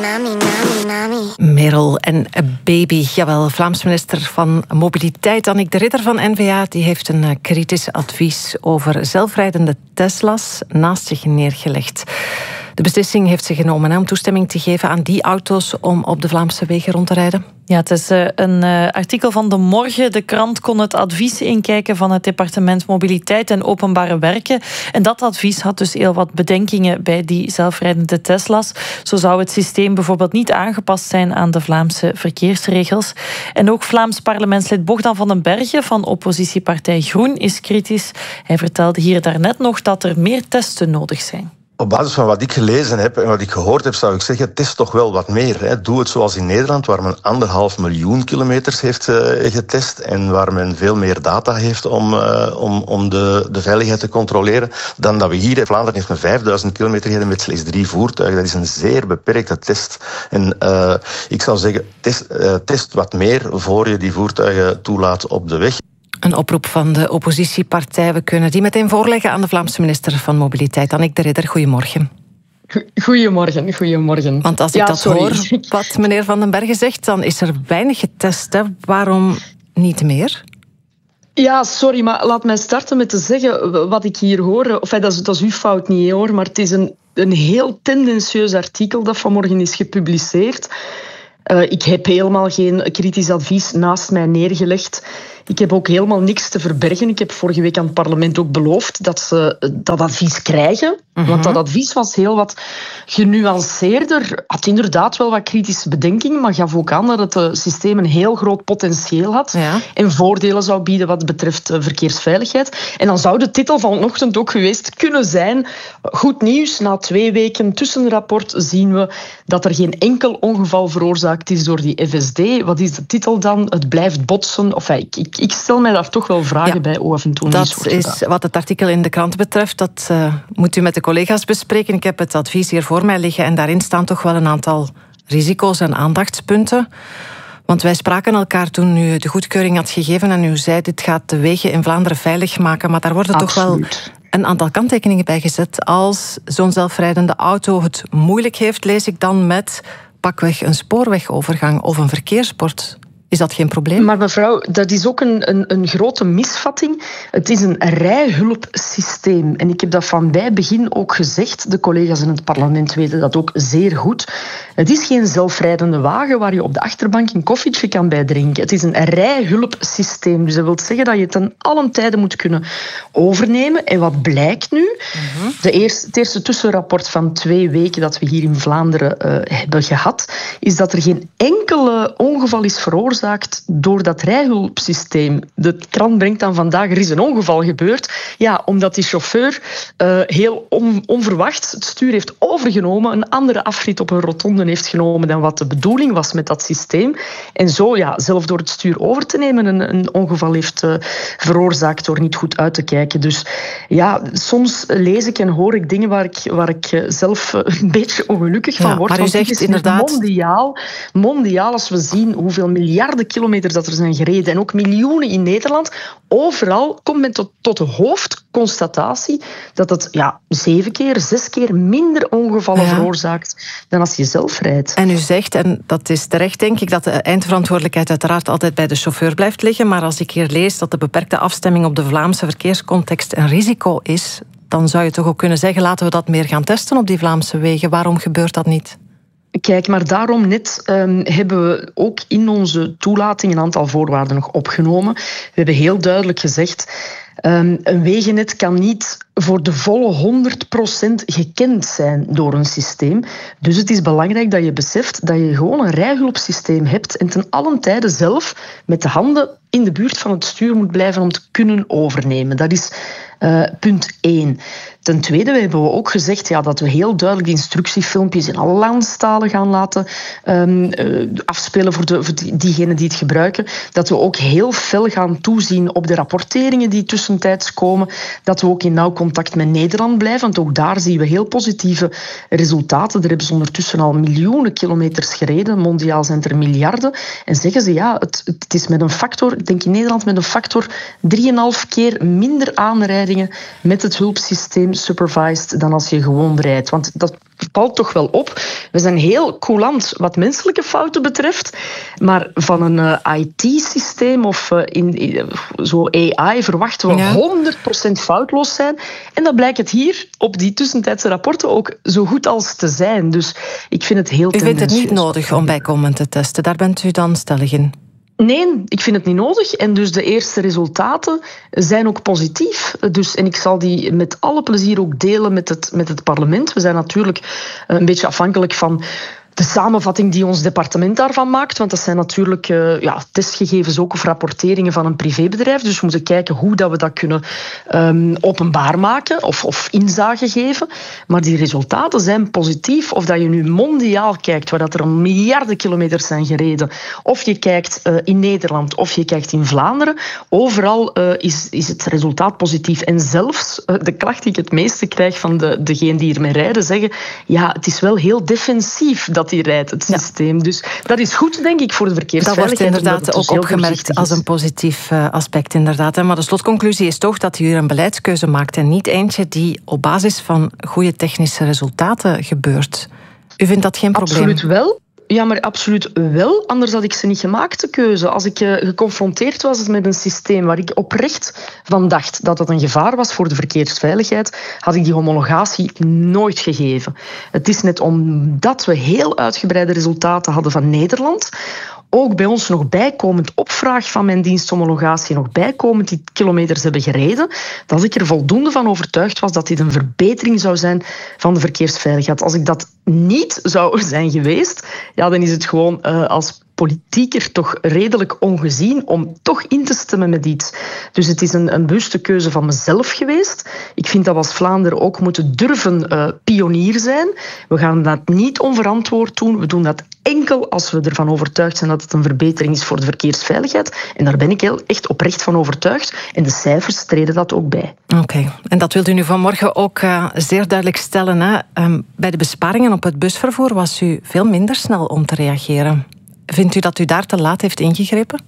Merel en Baby. Jawel, Vlaams minister van Mobiliteit Annick de Ridder van N-VA die heeft een kritisch advies over zelfrijdende Tesla's naast zich neergelegd. De beslissing heeft ze genomen om toestemming te geven aan die auto's om op de Vlaamse wegen rond te rijden. Ja, het is een artikel van De Morgen. De krant kon het advies inkijken van het departement Mobiliteit en Openbare Werken. En dat advies had dus heel wat bedenkingen bij die zelfrijdende Tesla's. Zo zou het systeem bijvoorbeeld niet aangepast zijn aan de Vlaamse verkeersregels. En ook Vlaams parlementslid Bogdan van den Berge van oppositiepartij Groen is kritisch. Hij vertelde hier daarnet nog dat er meer testen nodig zijn. Op basis van wat ik gelezen heb en wat ik gehoord heb, zou ik zeggen, test toch wel wat meer. Doe het zoals in Nederland, waar men 1,5 miljoen kilometers heeft getest en waar men veel meer data heeft om de veiligheid te controleren, dan dat we hier in Vlaanderen heeft men 5000 kilometer gereden met slechts 3 voertuigen. Dat is een zeer beperkte test. En ik zou zeggen, test wat meer voor je die voertuigen toelaat op de weg. Een oproep van de oppositiepartij. We kunnen die meteen voorleggen aan de Vlaamse minister van Mobiliteit, Annick de Ridder. Goedemorgen. Goedemorgen. Want als ik hoor wat meneer Van den Berge zegt, dan is er weinig getest. Hè? Waarom niet meer? Ja, sorry, maar laat mij starten met te zeggen wat ik hier hoor. Dat is uw fout niet, hoor, maar het is een heel tendentieus artikel dat vanmorgen is gepubliceerd. Ik heb helemaal geen kritisch advies naast mij neergelegd. Ik heb ook helemaal niks te verbergen. Ik heb vorige week aan het parlement ook beloofd dat ze dat advies krijgen. Want dat advies was heel wat genuanceerder. Had inderdaad wel wat kritische bedenkingen, maar gaf ook aan dat het systeem een heel groot potentieel had. Ja. En voordelen zou bieden wat betreft verkeersveiligheid. En dan zou de titel vanochtend ook geweest kunnen zijn: goed nieuws, na 2 weken tussenrapport zien we dat er geen enkel ongeval veroorzaakt is door die FSD. Wat is de titel dan? Het blijft botsen. Ik stel mij daar toch wel vragen bij hoe af en toe dat is wat het artikel in de krant betreft. Dat moet u met de collega's bespreken. Ik heb het advies hier voor mij liggen en daarin staan toch wel een aantal risico's en aandachtspunten. Want wij spraken elkaar toen u de goedkeuring had gegeven en u zei: dit gaat de wegen in Vlaanderen veilig maken. Maar daar worden toch wel een aantal kanttekeningen bij gezet. Als zo'n zelfrijdende auto het moeilijk heeft, lees ik dan met pakweg een spoorwegovergang of een verkeersbord. Is dat geen probleem? Maar mevrouw, dat is ook een grote misvatting. Het is een rijhulpsysteem. En ik heb dat van bij begin ook gezegd. De collega's in het parlement weten dat ook zeer goed. Het is geen zelfrijdende wagen waar je op de achterbank een koffietje kan bij drinken. Het is een rijhulpsysteem. Dus dat wil zeggen dat je het ten allen tijde moet kunnen overnemen. En wat blijkt nu? Het eerste tussenrapport van 2 weken dat we hier in Vlaanderen hebben gehad, is dat er geen enkele ongeval is veroorzaakt door dat rijhulpsysteem. De krant brengt dan vandaag: er is een ongeval gebeurd. Ja, omdat die chauffeur heel onverwacht het stuur heeft overgenomen, een andere afrit op een rotonde heeft genomen dan wat de bedoeling was met dat systeem. En zo, zelf door het stuur over te nemen, een ongeval heeft veroorzaakt door niet goed uit te kijken. Dus ja, soms lees ik en hoor ik dingen waar ik zelf een beetje ongelukkig van word. Maar u zegt inderdaad mondiaal, als we zien hoeveel miljarden kilometers dat er zijn gereden en ook miljoenen in Nederland, overal komt men tot de hoofdconstatatie dat het 7 keer, 6 keer minder ongevallen veroorzaakt dan als je zelf rijdt. En u zegt, en dat is terecht denk ik, dat de eindverantwoordelijkheid uiteraard altijd bij de chauffeur blijft liggen, maar als ik hier lees dat de beperkte afstemming op de Vlaamse verkeerscontext een risico is, dan zou je toch ook kunnen zeggen: laten we dat meer gaan testen op die Vlaamse wegen. Waarom gebeurt dat niet? Kijk, maar daarom net hebben we ook in onze toelating een aantal voorwaarden nog opgenomen. We hebben heel duidelijk gezegd: een wegennet kan niet voor de volle 100% gekend zijn door een systeem. Dus het is belangrijk dat je beseft dat je gewoon een rijhulpsysteem hebt en ten allen tijde zelf met de handen in de buurt van het stuur moet blijven om te kunnen overnemen. Dat is punt 1. Ten tweede hebben we ook gezegd dat we heel duidelijk de instructiefilmpjes in alle landstalen gaan laten afspelen voor diegenen die het gebruiken. Dat we ook heel fel gaan toezien op de rapporteringen die tussentijds komen. Dat we ook in nauw contact met Nederland blijven, want ook daar zien we heel positieve resultaten. Daar hebben ze ondertussen al miljoenen kilometers gereden. Mondiaal zijn er miljarden. En zeggen ze, het is met een factor, ik denk in Nederland met een factor 3,5 keer minder aanrijdingen met het hulpsysteem unsupervised dan als je gewoon rijdt. Want dat valt toch wel op. We zijn heel coulant wat menselijke fouten betreft, maar van een IT-systeem of zo AI verwachten we 100% foutloos zijn. En dat blijkt het hier op die tussentijdse rapporten ook zo goed als te zijn. Dus ik vind het heel tendentieus. U vindt het niet nodig om bijkomend te testen. Daar bent u dan stellig in? Nee, ik vind het niet nodig. En dus de eerste resultaten zijn ook positief. En ik zal die met alle plezier ook delen met het parlement. We zijn natuurlijk een beetje afhankelijk van de samenvatting die ons departement daarvan maakt. Want dat zijn natuurlijk testgegevens ook of rapporteringen van een privébedrijf. Dus we moeten kijken hoe dat we dat kunnen openbaar maken of inzage geven. Maar die resultaten zijn positief. Of dat je nu mondiaal kijkt, waar dat er miljarden kilometers zijn gereden. Of je kijkt in Nederland, of je kijkt in Vlaanderen. Overal is het resultaat positief. En zelfs de klacht die ik het meeste krijg van degenen die ermee rijden, zeggen, ja, het is wel heel defensief dat die rijdt, het systeem. Ja. Dus dat is goed, denk ik, voor de verkeersveiligheid. Dat wordt inderdaad ook opgemerkt als een positief aspect, inderdaad. Maar de slotconclusie is toch dat u hier een beleidskeuze maakt en niet eentje die op basis van goede technische resultaten gebeurt. U vindt dat geen probleem? Absoluut wel. Ja, maar absoluut wel. Anders had ik ze niet gemaakt, de keuze. Als ik geconfronteerd was met een systeem waar ik oprecht van dacht dat het een gevaar was voor de verkeersveiligheid, had ik die homologatie nooit gegeven. Het is net omdat we heel uitgebreide resultaten hadden van Nederland, ook bij ons nog bijkomend opvraag van mijn diensthomologatie, nog bijkomend die kilometers hebben gereden, dat ik er voldoende van overtuigd was dat dit een verbetering zou zijn van de verkeersveiligheid. Als ik dat niet zou zijn geweest, ja, dan is het gewoon als politieker toch redelijk ongezien om toch in te stemmen met iets. Dus het is een bewuste keuze van mezelf geweest. Ik vind dat we als Vlaanderen ook moeten durven pionier zijn. We gaan dat niet onverantwoord doen. We doen dat enkel als we ervan overtuigd zijn dat het een verbetering is voor de verkeersveiligheid. En daar ben ik echt oprecht van overtuigd. En de cijfers treden dat ook bij. Oké. En dat wilt u nu vanmorgen ook zeer duidelijk stellen. Hè? Bij de besparingen op het busvervoer was u veel minder snel om te reageren. Vindt u dat u daar te laat heeft ingegrepen?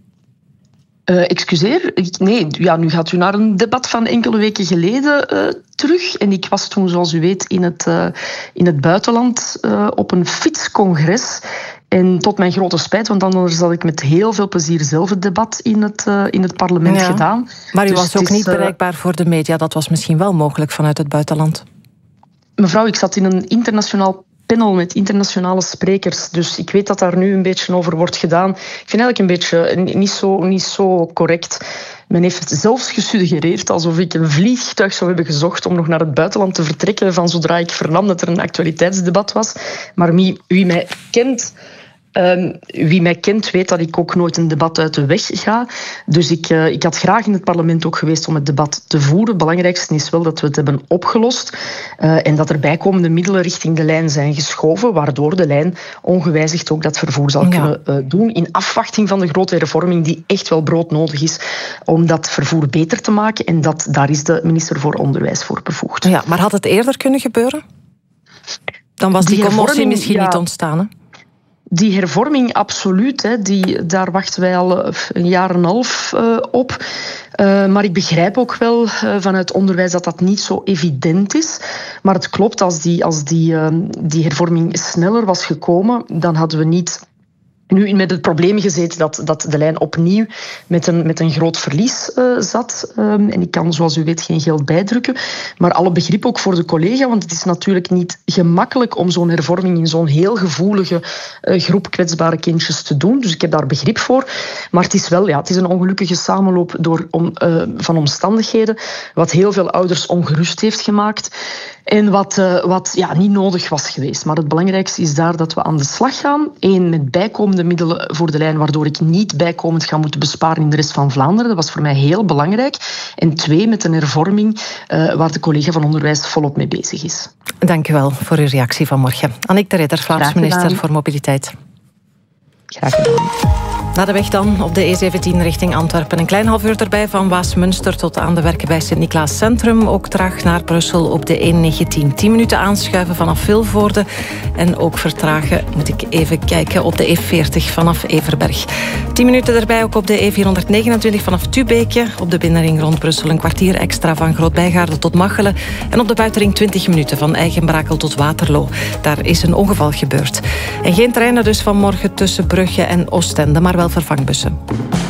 Excuseer? Nee, nu gaat u naar een debat van enkele weken geleden terug. En ik was toen, zoals u weet, in het buitenland op een fietscongres. En tot mijn grote spijt, want anders had ik met heel veel plezier zelf het debat in het parlement gedaan. Maar u was ook niet bereikbaar voor de media. Dat was misschien wel mogelijk vanuit het buitenland. Mevrouw, ik zat in een internationaal panel met internationale sprekers. Dus ik weet dat daar nu een beetje over wordt gedaan. Ik vind eigenlijk een beetje niet zo correct. Men heeft het zelfs gesuggereerd alsof ik een vliegtuig zou hebben gezocht om nog naar het buitenland te vertrekken van zodra ik vernam dat er een actualiteitsdebat was. Maar wie mij kent weet dat ik ook nooit een debat uit de weg ga. Dus ik had graag in het parlement ook geweest om het debat te voeren. Het belangrijkste is wel dat we het hebben opgelost en dat er bijkomende middelen richting de lijn zijn geschoven, waardoor de lijn ongewijzigd ook dat vervoer zal kunnen doen in afwachting van de grote hervorming die echt wel broodnodig is om dat vervoer beter te maken. En daar is de minister voor Onderwijs voor bevoegd. Ja, maar had het eerder kunnen gebeuren? Dan was die commotie misschien niet ontstaan, hè? Die hervorming, absoluut. Daar wachten wij al een jaar en een half op. Maar ik begrijp ook wel vanuit onderwijs dat dat niet zo evident is. Maar het klopt, als die hervorming sneller was gekomen, dan hadden we niet nu met het probleem gezeten dat de lijn opnieuw met een groot verlies zat. En ik kan, zoals u weet, geen geld bijdrukken. Maar alle begrip ook voor de collega, want het is natuurlijk niet gemakkelijk om zo'n hervorming in zo'n heel gevoelige groep kwetsbare kindjes te doen. Dus ik heb daar begrip voor. Maar het is een ongelukkige samenloop van omstandigheden, wat heel veel ouders ongerust heeft gemaakt. En wat niet nodig was geweest. Maar het belangrijkste is daar dat we aan de slag gaan. 1, met bijkomende middelen voor de lijn, waardoor ik niet bijkomend ga moeten besparen in de rest van Vlaanderen. Dat was voor mij heel belangrijk. En 2, met een hervorming waar de collega van Onderwijs volop mee bezig is. Dank u wel voor uw reactie vanmorgen. Annick de Ridder, Vlaams minister voor Mobiliteit. Graag gedaan. Na de weg dan op de E17 richting Antwerpen. Een klein half uur erbij van Waasmunster tot aan de werken bij Sint-Niklaas Centrum. Ook traag naar Brussel op de E19. 10 minuten aanschuiven vanaf Vilvoorde. En ook vertragen, moet ik even kijken, op de E40 vanaf Everberg. 10 minuten erbij ook op de E429 vanaf Tubeke. Op de binnenring rond Brussel een kwartier extra van Groot-Bijgaarde tot Machelen. En op de buitenring 20 minuten van Eigenbrakel tot Waterloo. Daar is een ongeval gebeurd. En geen treinen dus vanmorgen tussen Brugge en Oostende, maar wel vervangbussen.